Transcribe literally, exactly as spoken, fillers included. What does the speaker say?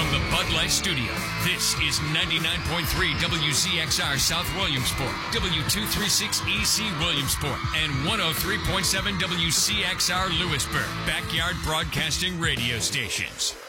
From the Bud Light Studio, this is ninety-nine point three W Z X R South Williamsport, W two thirty-six E C Williamsport, and one oh three point seven W C X R Lewisburg, Backyard Broadcasting Radio Stations.